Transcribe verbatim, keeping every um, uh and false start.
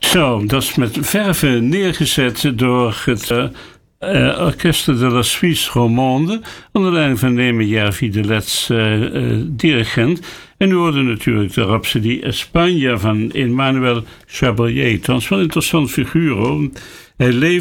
Zo, dat is met verven neergezet door het uh, uh, Orchestre de la Suisse Romande, onder leiding van Neme Järvi de Lets, uh, uh, dirigent. En u hoorde natuurlijk de Rhapsodie España van Emmanuel Chabrier. Trouwens wel een interessant figuur hoor. Hij leefde